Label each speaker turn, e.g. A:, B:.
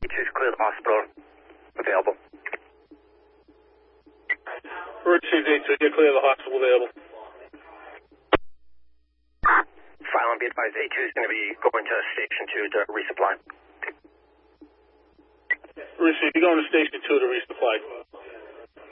A: A2's clear the hospital. Available.
B: Received A2, you're clear the hospital available.
A: File and be advised, A2 is going to be going to Station 2 to resupply.
B: Received, you're going to Station 2 to resupply.